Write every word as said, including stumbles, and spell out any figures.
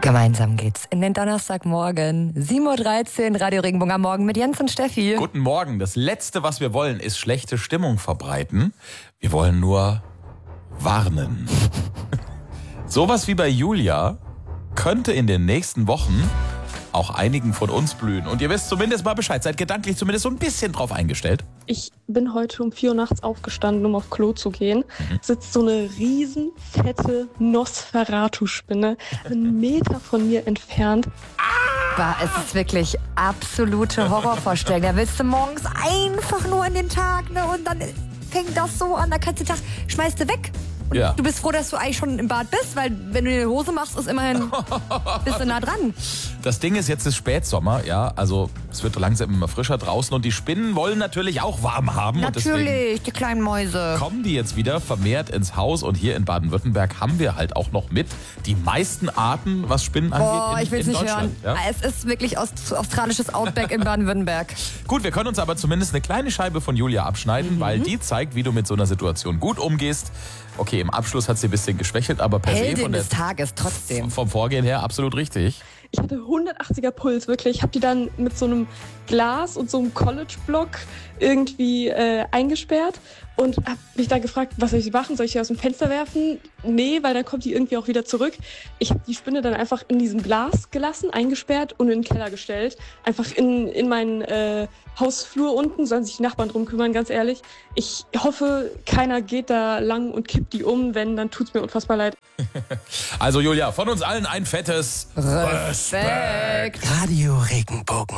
Gemeinsam geht's in den Donnerstagmorgen, sieben Uhr dreizehn, Radio Regenbogen am Morgen mit Jens und Steffi. Guten Morgen. Das Letzte, was wir wollen, ist schlechte Stimmung verbreiten. Wir wollen nur warnen. Sowas wie bei Julia könnte in den nächsten Wochen auch einigen von uns blühen. Und ihr wisst zumindest mal Bescheid. Seid gedanklich zumindest so ein bisschen drauf eingestellt. Ich bin heute um vier Uhr nachts aufgestanden, um auf Klo zu gehen. Mhm. Sitzt so eine riesen, fette Nosferatu-Spinne einen Meter von mir entfernt. Ah! Es ist wirklich absolute Horrorvorstellung. Da willst du morgens einfach nur in den Tag, ne? Und dann fängt das so an, da kannst du den Tag, schmeißt du weg. Und ja. Du bist froh, dass du eigentlich schon im Bad bist, weil wenn du dir eine Hose machst, ist immerhin bist du nah dran. Das Ding ist, jetzt ist Spätsommer, ja, also es wird langsam immer frischer draußen und die Spinnen wollen natürlich auch warm haben. Natürlich, und die kleinen Mäuse. Kommen die jetzt wieder vermehrt ins Haus und hier in Baden-Württemberg haben wir halt auch noch mit die meisten Arten, was Spinnen angeht, Boah, in, ich will's in nicht Deutschland. hören. Ja? Es ist wirklich aus, australisches Outback in Baden-Württemberg. Gut, wir können uns aber zumindest eine kleine Scheibe von Julia abschneiden, mhm. weil die zeigt, wie du mit so einer Situation gut umgehst. Okay, im Abschluss hat sie ein bisschen geschwächelt, aber per Heldin se von der, des Tages trotzdem. Vom Vorgehen her absolut richtig. Ich hatte hundertachtziger Puls, wirklich. Ich habe die dann mit so einem Glas und so einem College-Block irgendwie äh, eingesperrt und habe mich dann gefragt, was soll ich machen? Soll ich sie aus dem Fenster werfen? Nee, weil dann kommt die irgendwie auch wieder zurück. Ich habe die Spinne dann einfach in diesem Glas gelassen, eingesperrt und in den Keller gestellt. Einfach in, in meinen äh, Hausflur unten, sollen sich die Nachbarn drum kümmern, ganz ehrlich. Ich hoffe, keiner geht da lang und kippt die um. Wenn, dann tut's mir unfassbar leid. Also Julia, von uns allen ein fettes Respekt. Radio Regenbogen.